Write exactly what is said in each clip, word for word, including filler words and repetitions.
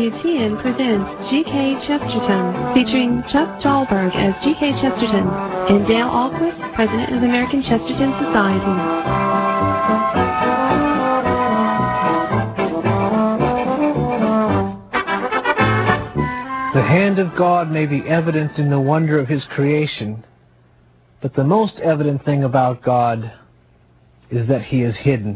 W T N presents G K Chesterton, featuring Chuck Dahlberg as G K Chesterton and Dale Ahlquist, President of the American Chesterton Society. The hand of God may be evident in the wonder of His creation, but the most evident thing about God is that He is hidden.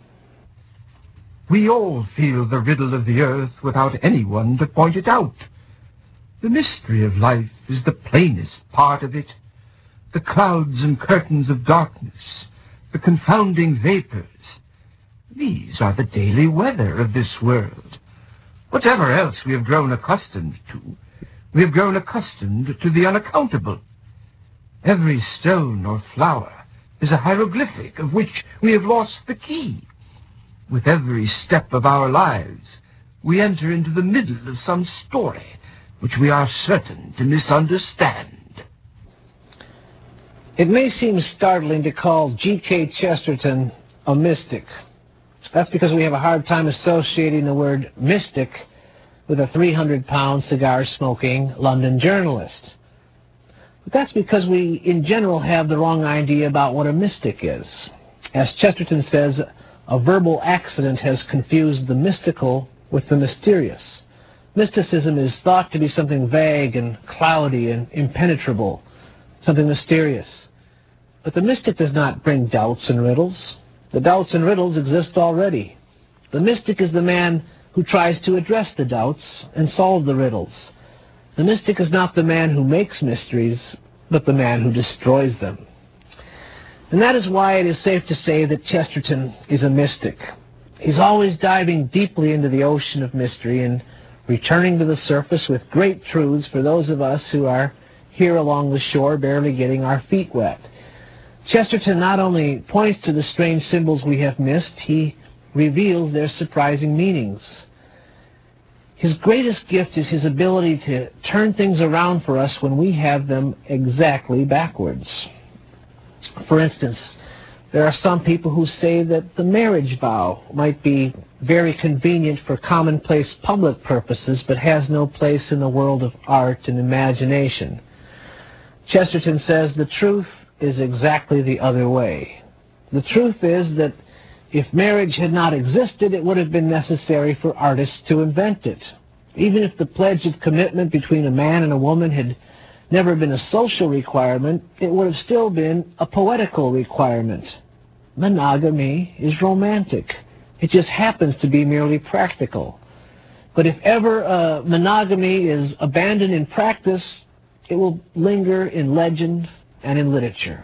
We all feel the riddle of the earth without anyone to point it out. The mystery of life is the plainest part of it. The clouds and curtains of darkness, the confounding vapors, these are the daily weather of this world. Whatever else we have grown accustomed to, we have grown accustomed to the unaccountable. Every stone or flower is a hieroglyphic of which we have lost the key. With every step of our lives, we enter into the middle of some story which we are certain to misunderstand. It may seem startling to call G K Chesterton a mystic. That's because we have a hard time associating the word mystic with a three hundred pound cigar-smoking London journalist. But that's because we, in general, have the wrong idea about what a mystic is. As Chesterton says, a verbal accident has confused the mystical with the mysterious. Mysticism is thought to be something vague and cloudy and impenetrable, something mysterious. But the mystic does not bring doubts and riddles. The doubts and riddles exist already. The mystic is the man who tries to address the doubts and solve the riddles. The mystic is not the man who makes mysteries, but the man who destroys them. And that is why it is safe to say that Chesterton is a mystic. He's always diving deeply into the ocean of mystery and returning to the surface with great truths for those of us who are here along the shore barely getting our feet wet. Chesterton not only points to the strange symbols we have missed, he reveals their surprising meanings. His greatest gift is his ability to turn things around for us when we have them exactly backwards. For instance, there are some people who say that the marriage vow might be very convenient for commonplace public purposes, but has no place in the world of art and imagination. Chesterton says the truth is exactly the other way. The truth is that if marriage had not existed, it would have been necessary for artists to invent it. Even if the pledge of commitment between a man and a woman had never been a social requirement, it would have still been a poetical requirement. Monogamy is romantic. It just happens to be merely practical. But if ever uh, monogamy is abandoned in practice, it will linger in legend and in literature.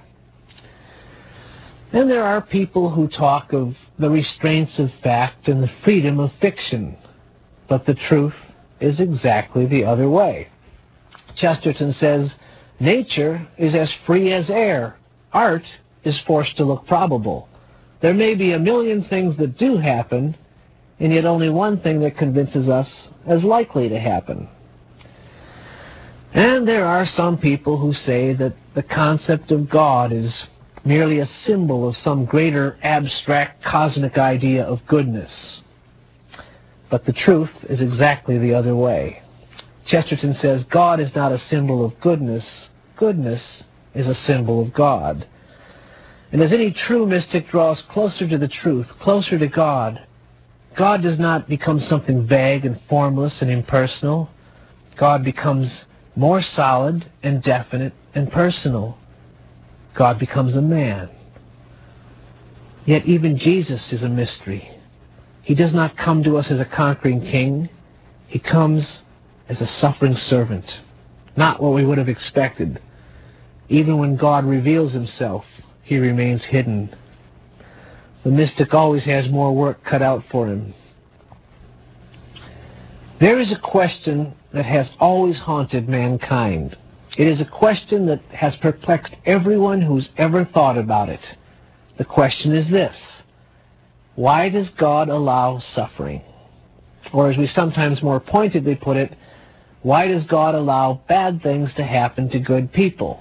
Then there are people who talk of the restraints of fact and the freedom of fiction. But the truth is exactly the other way. Chesterton says, nature is as free as air. Art is forced to look probable. There may be a million things that do happen, and yet only one thing that convinces us as likely to happen. And there are some people who say that the concept of God is merely a symbol of some greater abstract cosmic idea of goodness. But the truth is exactly the other way. Chesterton says God is not a symbol of goodness. Goodness is a symbol of God. And as any true mystic draws closer to the truth, closer to God, God does not become something vague and formless and impersonal. God becomes more solid and definite and personal. God becomes a man. Yet even Jesus is a mystery. He does not come to us as a conquering king. He comes as a suffering servant. Not what we would have expected. Even when God reveals himself, he remains hidden. The mystic always has more work cut out for him. There is a question that has always haunted mankind. It is a question that has perplexed everyone who's ever thought about it. The question is this: why does God allow suffering? Or as we sometimes more pointedly put it, why does God allow bad things to happen to good people?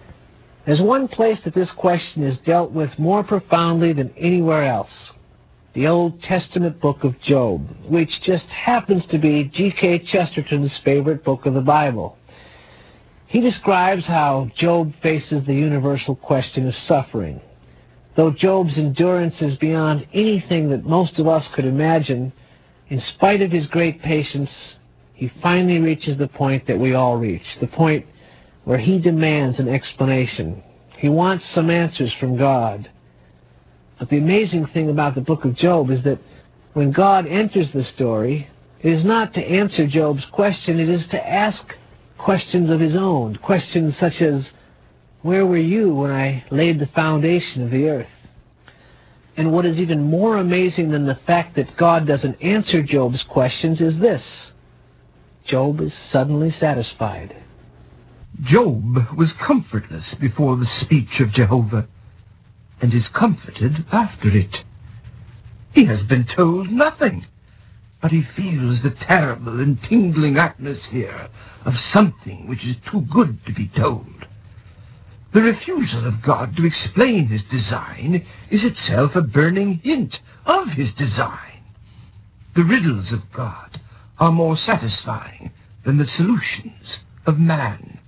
There's one place that this question is dealt with more profoundly than anywhere else. the Old Testament book of Job, which just happens to be G K Chesterton's favorite book of the Bible. He describes how Job faces the universal question of suffering. Though Job's endurance is beyond anything that most of us could imagine, in spite of his great patience, he finally reaches the point that we all reach, the point where he demands an explanation. He wants some answers from God. But the amazing thing about the book of Job is that when God enters the story, it is not to answer Job's question, it is to ask questions of his own, questions such as, where were you when I laid the foundation of the earth? And what is even more amazing than the fact that God doesn't answer Job's questions is this: Job is suddenly satisfied. Job was comfortless before the speech of Jehovah, and is comforted after it. He has been told nothing, but he feels the terrible and tingling atmosphere of something which is too good to be told. The refusal of God to explain his design is itself a burning hint of his design. The riddles of God are more satisfying than the solutions of man.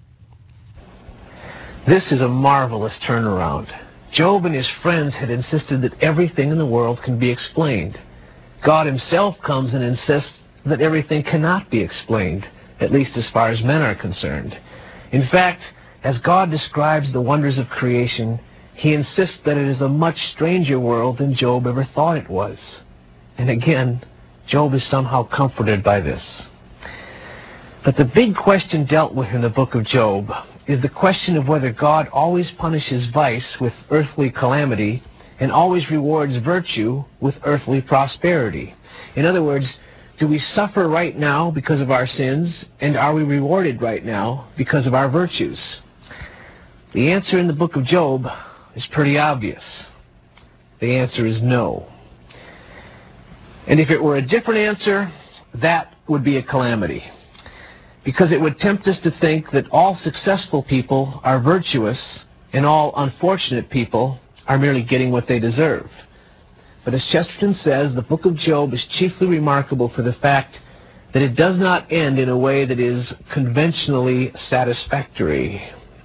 This is a marvelous turnaround. Job and his friends had insisted that everything in the world can be explained. God himself comes and insists that everything cannot be explained, at least as far as men are concerned. In fact, as God describes the wonders of creation, he insists that it is a much stranger world than Job ever thought it was. And again, Job is somehow comforted by this. But the big question dealt with in the book of Job is the question of whether God always punishes vice with earthly calamity and always rewards virtue with earthly prosperity. In other words, do we suffer right now because of our sins, and are we rewarded right now because of our virtues? The answer in the book of Job is pretty obvious. The answer is no. And if it were a different answer, that would be a calamity, because it would tempt us to think that all successful people are virtuous and all unfortunate people are merely getting what they deserve. But as Chesterton says, the book of Job is chiefly remarkable for the fact that it does not end in a way that is conventionally satisfactory.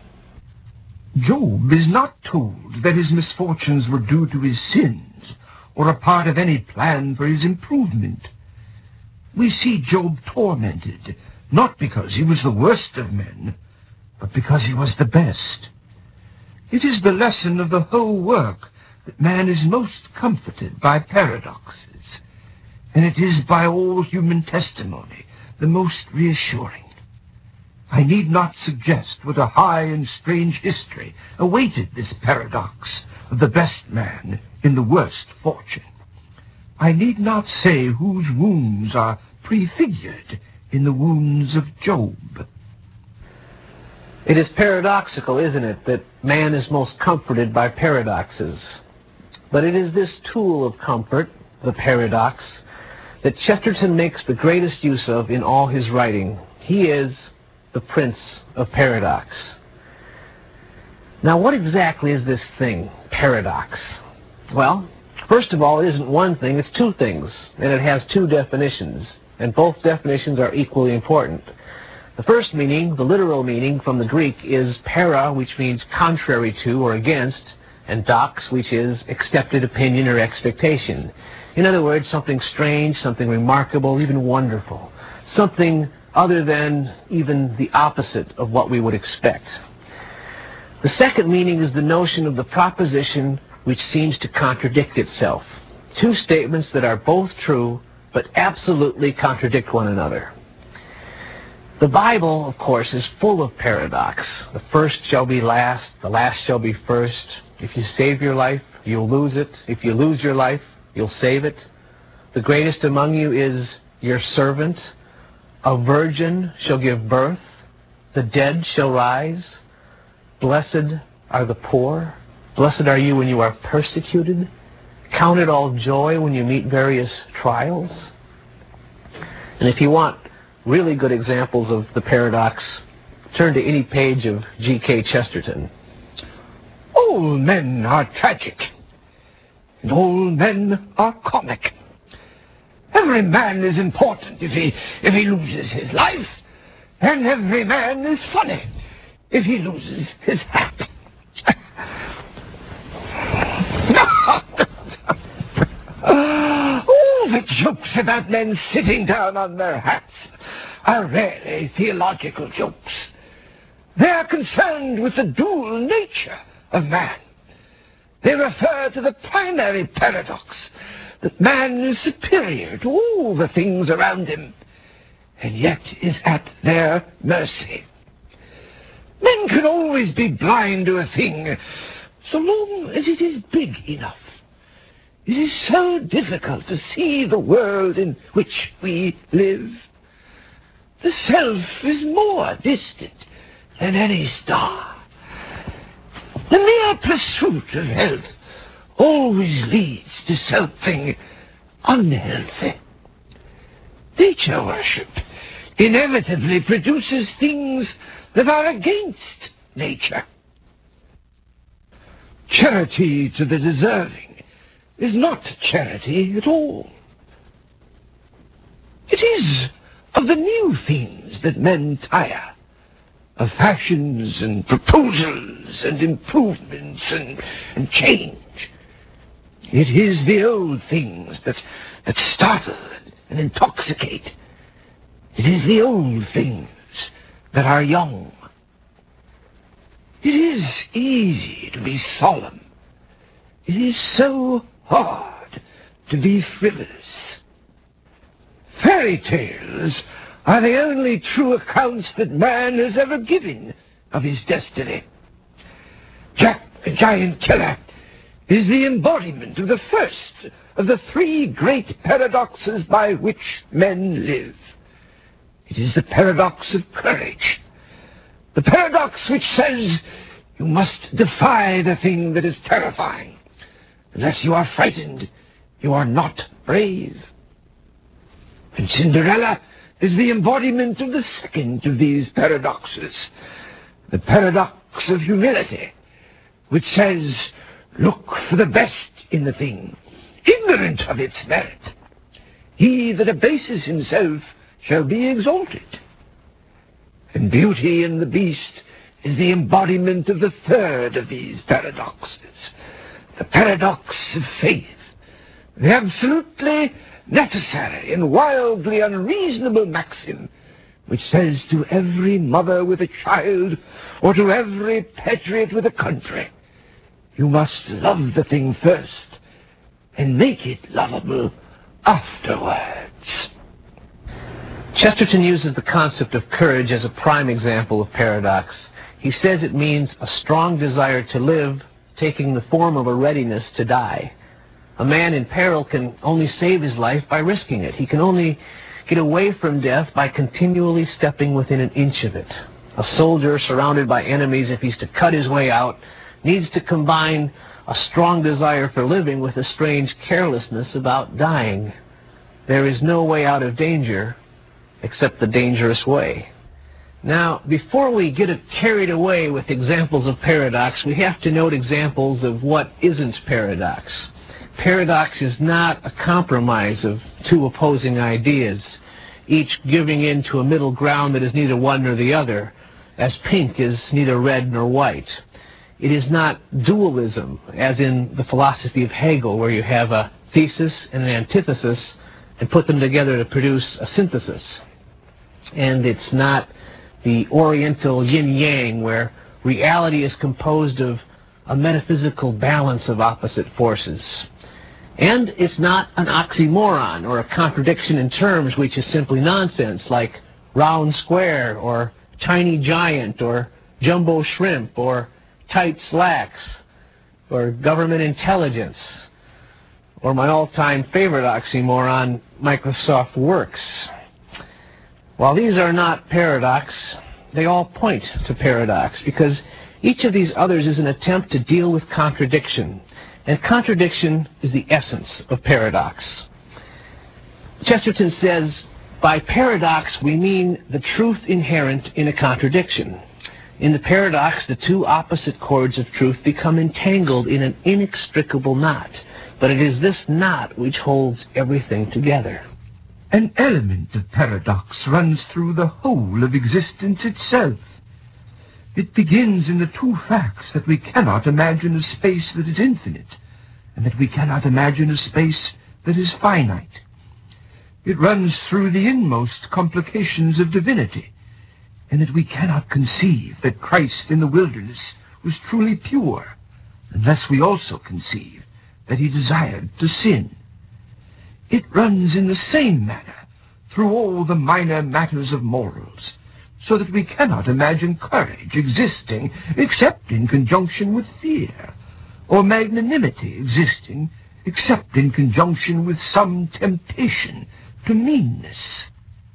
Job is not told that his misfortunes were due to his sins or a part of any plan for his improvement. We see Job tormented, not because he was the worst of men, but because he was the best. It is the lesson of the whole work that man is most comforted by paradoxes, and it is by all human testimony the most reassuring. I need not suggest what a high and strange history awaited this paradox of the best man in the worst fortune. I need not say whose wounds are prefigured in the wounds of Job. It is paradoxical, isn't it, that man is most comforted by paradoxes. But it is this tool of comfort, the paradox, that Chesterton makes the greatest use of in all his writing. He is the Prince of Paradox. Now, what exactly is this thing, paradox? Well, first of all, it isn't one thing, it's two things, and it has two definitions, and both definitions are equally important. The first meaning, the literal meaning from the Greek, is para, which means contrary to or against, and dox, which is accepted opinion or expectation. In other words, something strange, something remarkable, even wonderful. Something other than even the opposite of what we would expect. The second meaning is the notion of the proposition which seems to contradict itself. Two statements that are both true, but absolutely contradict one another. The Bible, of course, is full of paradox. The first shall be last, the last shall be first. If you save your life, you'll lose it. If you lose your life, you'll save it. The greatest among you is your servant. A virgin shall give birth. The dead shall rise. Blessed are the poor. Blessed are you when you are persecuted. Count it all joy when you meet various trials. And if you want really good examples of the paradox, turn to any page of G K Chesterton. All men are tragic. and all men are comic. Every man is important if he, if he loses his life, and every man is funny if he loses his hat. Oh, the jokes about men sitting down on their hats are rarely theological jokes. They are concerned with the dual nature of man. They refer to the primary paradox that man is superior to all the things around him, and yet is at their mercy. Men can always be blind to a thing so long as it is big enough. It is so difficult to see the world in which we live. The self is more distant than any star. The mere pursuit of health always leads to something unhealthy. Nature worship inevitably produces things that are against nature. Charity to the deserving is not charity at all. It is of the new things that men tire, of fashions and proposals and improvements and, and change. It is the old things that, that startle and intoxicate. It is the old things that are young. It is easy to be solemn. It is so hard to be frivolous. Fairy tales are the only true accounts that man has ever given of his destiny. Jack the Giant Killer is the embodiment of the first of the three great paradoxes by which men live. It is the paradox of courage, the paradox which says you must defy the thing that is terrifying. Unless you are frightened, you are not brave. And Cinderella is the embodiment of the second of these paradoxes, the paradox of humility, which says, look for the best in the thing, ignorant of its merit. He that abases himself shall be exalted. And Beauty and the Beast is the embodiment of the third of these paradoxes, the paradox of faith, the absolutely necessary and wildly unreasonable maxim which says to every mother with a child or to every patriot with a country, you must love the thing first and make it lovable afterwards. Chesterton uses the concept of courage as a prime example of paradox. He says it means a strong desire to live, taking the form of a readiness to die. A man in peril can only save his life by risking it. He can only get away from death by continually stepping within an inch of it. A soldier surrounded by enemies, if he's to cut his way out, needs to combine a strong desire for living with a strange carelessness about dying. There is no way out of danger except the dangerous way. Now, before we get carried away with examples of paradox, we have to note examples of what isn't paradox. Paradox is not a compromise of two opposing ideas, each giving in to a middle ground that is neither one nor the other, as pink is neither red nor white. It is not dualism, as in the philosophy of Hegel, where you have a thesis and an antithesis and put them together to produce a synthesis. And it's not the Oriental yin-yang, where reality is composed of a metaphysical balance of opposite forces. And it's not an oxymoron or a contradiction in terms which is simply nonsense, like round square or tiny giant or jumbo shrimp or tight slacks or government intelligence or my all-time favorite oxymoron, Microsoft Works. While these are not paradox, they all point to paradox, because each of these others is an attempt to deal with contradiction. And contradiction is the essence of paradox. Chesterton says, by paradox we mean the truth inherent in a contradiction. In the paradox, the two opposite chords of truth become entangled in an inextricable knot. but it is this knot which holds everything together. An element of paradox runs through the whole of existence itself. It begins in the two facts that we cannot imagine a space that is infinite, and that we cannot imagine a space that is finite. It runs through the inmost complications of divinity, and that we cannot conceive that Christ in the wilderness was truly pure, unless we also conceive that he desired to sin. It runs in the same manner through all the minor matters of morals, so that we cannot imagine courage existing except in conjunction with fear, or magnanimity existing except in conjunction with some temptation to meanness.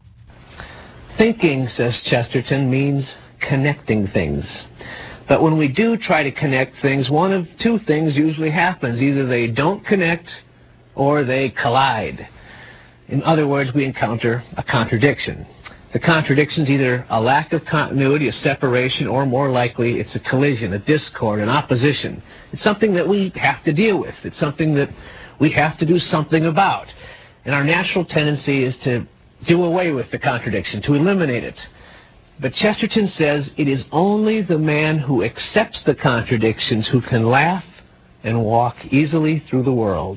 Thinking, says Chesterton, means connecting things. But when we do try to connect things, one of two things usually happens. Either they don't connect or they collide. In other words, we encounter a contradiction. The contradiction is either a lack of continuity, a separation, or more likely it's a collision, a discord, an opposition. It's something that we have to deal with. It's something that we have to do something about. And our natural tendency is to do away with the contradiction, to eliminate it. But Chesterton says it is only the man who accepts the contradictions who can laugh and walk easily through the world.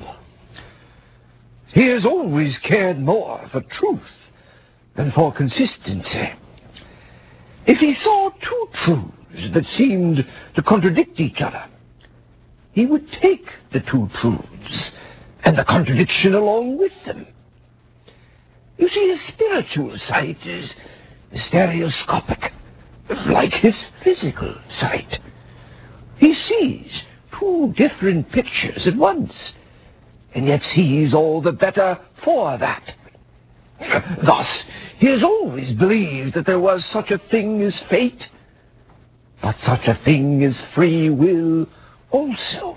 He has always cared more for truth than for consistency. If he saw two truths that seemed to contradict each other, he would take the two truths and the contradiction along with them. You see, his spiritual sight is stereoscopic, like his physical sight. He sees two different pictures at once, and yet sees all the better for that. Thus, he has always believed that there was such a thing as fate, but such a thing as free will also.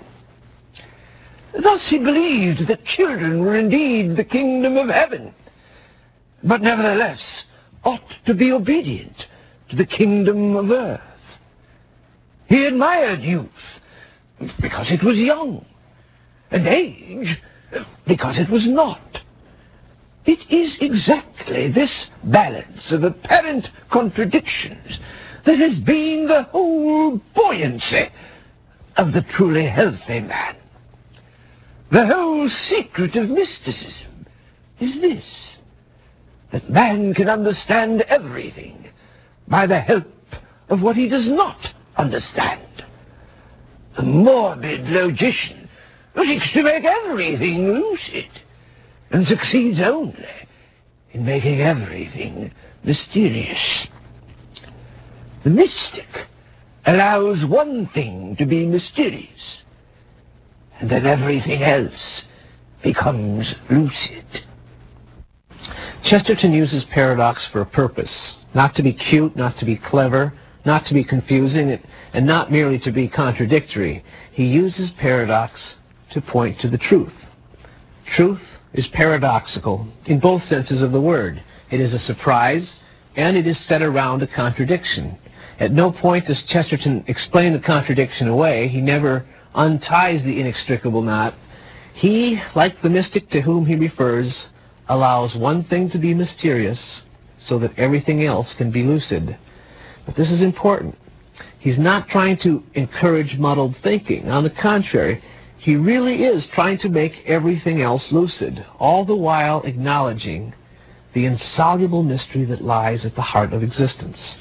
Thus he believed that children were indeed the kingdom of heaven, but nevertheless ought to be obedient to the kingdom of earth. He admired youth because it was young, and age because it was not. It is exactly this balance of apparent contradictions that has been the whole buoyancy of the truly healthy man. The whole secret of mysticism is this, that man can understand everything by the help of what he does not understand. The morbid logician seeks to make everything lucid, and succeeds only in making everything mysterious. The mystic allows one thing to be mysterious, and then everything else becomes lucid. Chesterton uses paradox for a purpose, not to be cute, not to be clever, not to be confusing, and not merely to be contradictory. He uses paradox to point to the truth. Truth is paradoxical in both senses of the word. It is a surprise, and it is set around a contradiction. At no point does Chesterton explain the contradiction away. He never unties the inextricable knot. He, like the mystic to whom he refers, allows one thing to be mysterious so that everything else can be lucid. But this is important. He's not trying to encourage muddled thinking. On the contrary, he really is trying to make everything else lucid, all the while acknowledging the insoluble mystery that lies at the heart of existence.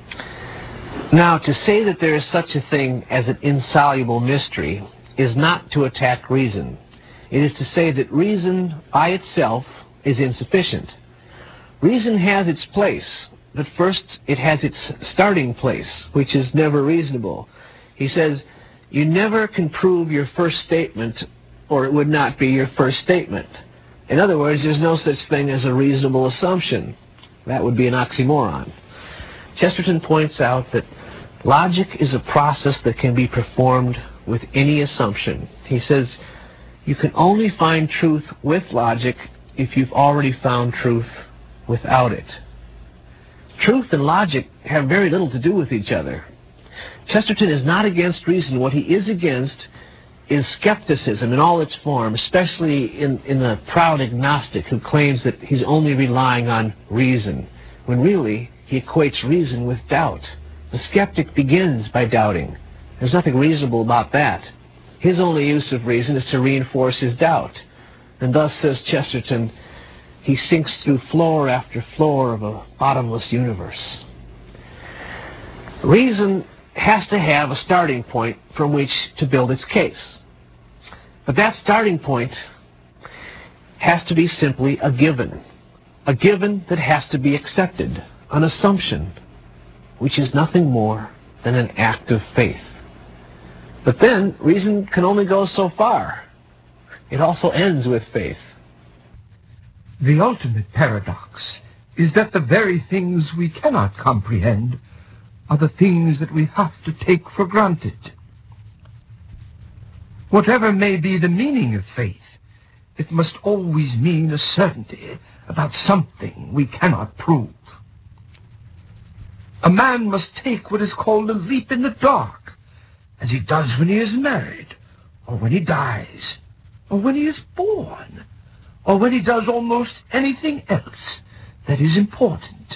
Now, to say that there is such a thing as an insoluble mystery is not to attack reason. It is to say that reason by itself is insufficient. Reason has its place, but first it has its starting place, which is never reasonable. He says, you never can prove your first statement, or it would not be your first statement. In other words, there's no such thing as a reasonable assumption. That would be an oxymoron. Chesterton points out that logic is a process that can be performed with any assumption. He says, you can only find truth with logic if you've already found truth without it. Truth and logic have very little to do with each other. Chesterton is not against reason. What he is against is skepticism in all its forms, especially in, in the proud agnostic who claims that he's only relying on reason, when really he equates reason with doubt. The skeptic begins by doubting. There's nothing reasonable about that. His only use of reason is to reinforce his doubt. And thus, says Chesterton, he sinks through floor after floor of a bottomless universe. Reason has to have a starting point from which to build its case. But that starting point has to be simply a given. A given that has to be accepted. An assumption, which is nothing more than an act of faith. But then, reason can only go so far. It also ends with faith. The ultimate paradox is that the very things we cannot comprehend are the things that we have to take for granted. Whatever may be the meaning of faith, it must always mean a certainty about something we cannot prove. A man must take what is called a leap in the dark, as he does when he is married, or when he dies, or when he is born, or when he does almost anything else that is important.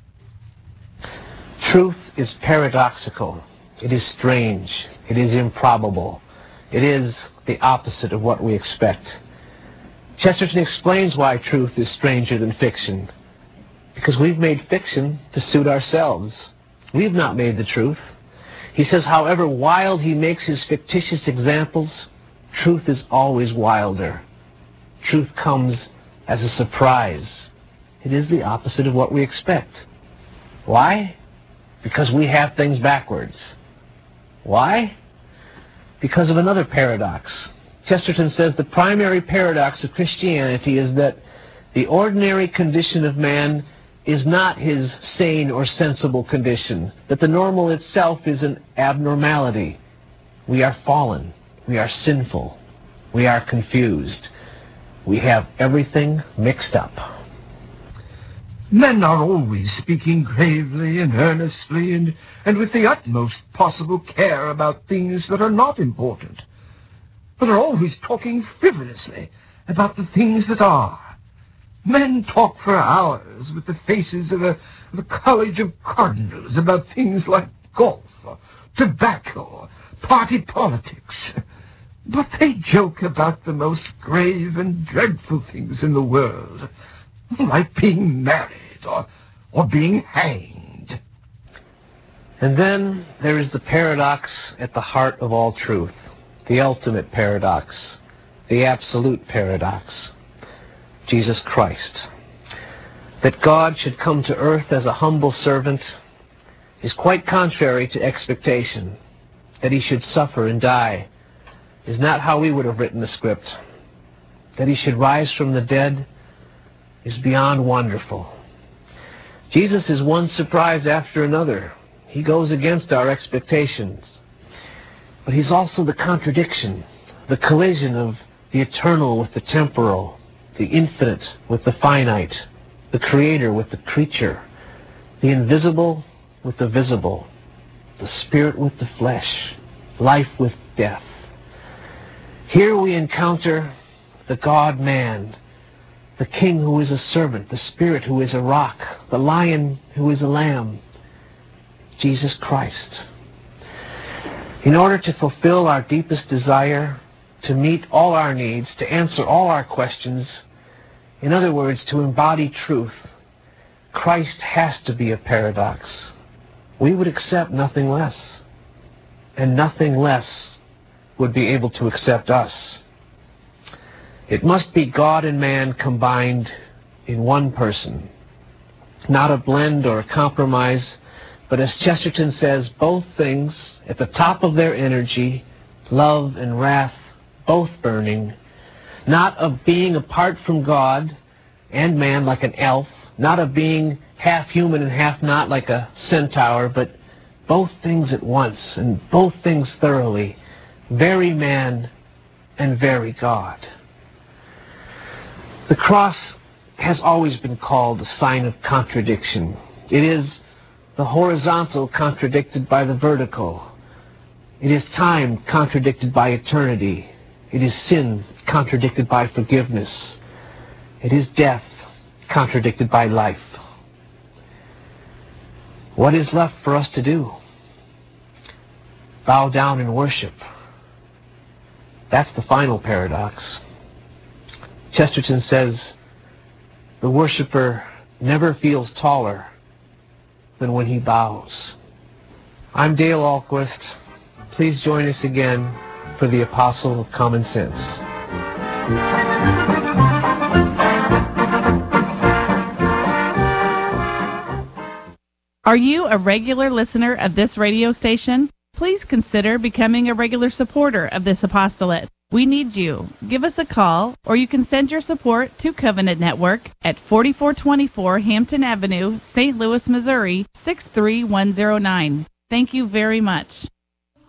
Truth is paradoxical. It is strange. It is improbable. It is the opposite of what we expect. Chesterton explains why truth is stranger than fiction. Because we've made fiction to suit ourselves. We've not made the truth. He says, however wild he makes his fictitious examples, truth is always wilder. Truth comes as a surprise. It is the opposite of what we expect. Why? Because we have things backwards. Why? Because of another paradox. Chesterton says the primary paradox of Christianity is that the ordinary condition of man is not his sane or sensible condition, that the normal itself is an abnormality. We are fallen. We are sinful. We are confused. We have everything mixed up. Men are always speaking gravely and earnestly and, and with the utmost possible care about things that are not important, but are always talking frivolously about the things that are. Men talk for hours with the faces of a, of a college of cardinals about things like golf, or tobacco, or party politics. But they joke about the most grave and dreadful things in the world, like being married or, or being hanged. And then there is the paradox at the heart of all truth, the ultimate paradox, the absolute paradox, Jesus Christ. That God should come to earth as a humble servant is quite contrary to expectation. That he should suffer and die is not how we would have written the script. That he should rise from the dead is beyond wonderful. Jesus is one surprise after another. He goes against our expectations. But he's also the contradiction, the collision of the eternal with the temporal, the infinite with the finite, the creator with the creature, the invisible with the visible, the spirit with the flesh, life with death. Here we encounter the God-man, the king who is a servant, the spirit who is a rock, the lion who is a lamb, Jesus Christ. In order to fulfill our deepest desire, to meet all our needs, to answer all our questions, in other words, to embody truth, Christ has to be a paradox. We would accept nothing less, and nothing less would be able to accept us. It must be God and man combined in one person, not a blend or a compromise, but as Chesterton says, both things at the top of their energy, love and wrath, both burning, not of being apart from God and man like an elf, not of being half human and half not like a centaur, but both things at once and both things thoroughly, very man and very God. The cross has always been called a sign of contradiction. It is the horizontal contradicted by the vertical, It is time contradicted by eternity. It is sin contradicted by forgiveness. It is death contradicted by life. What is left for us to do? Bow down and worship. That's the final paradox. Chesterton says, the worshiper never feels taller than when he bows. I'm Dale Ahlquist. Please join us again for the Apostle of Common Sense. Are you a regular listener of this radio station? Please consider becoming a regular supporter of this apostolate. We need you. Give us a call, or you can send your support to Covenant Network at forty-four twenty-four Hampton Avenue, Saint Louis, Missouri, six three one zero nine. Thank you very much.